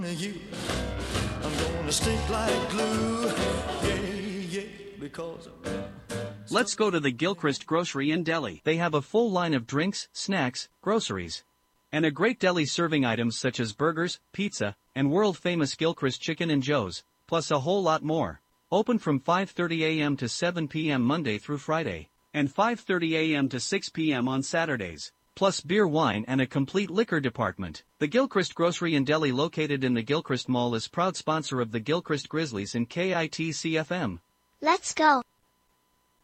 You, I'm gonna stick like glue, yeah, because Let's go to the Gilchrist Grocery in Delhi. They have a full line of drinks, snacks, groceries, and a great deli serving items such as burgers, pizza, and world-famous Gilchrist chicken and joes, plus a whole lot more. Open from 5:30 a.m. to 7 p.m. Monday through Friday, and 5:30 a.m. to 6 p.m. on Saturdays, plus beer, wine, and a complete liquor department. The Gilchrist Grocery in Delhi, located in the Gilchrist Mall, is proud sponsor of the Gilchrist Grizzlies and KITCFM. Let's go.